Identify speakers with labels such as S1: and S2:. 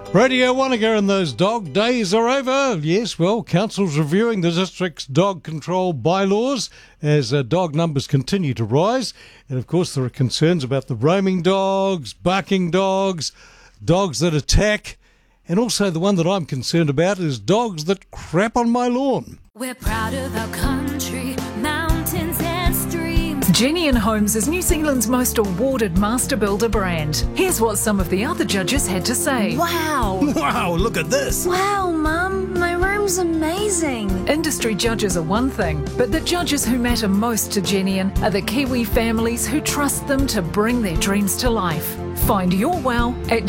S1: Radio Wanaka and those dog days are over. Yes, well, Council's reviewing the district's dog control bylaws as dog numbers continue to rise. And, of course, there are concerns about the roaming dogs, barking dogs, dogs that attack, and also the one that I'm concerned about is dogs that crap on my lawn.
S2: We're proud of our country, mountains and streams.
S3: Jenny and Homes is New Zealand's most awarded master builder brand. Here's what some of the other judges had to say.
S4: Wow!
S5: Wow, look at this!
S4: Wow, Mum, my room's amazing.
S3: Industry judges are one thing, but the judges who matter most to Jenny are the Kiwi families who trust them to bring their dreams to life. Find your wow at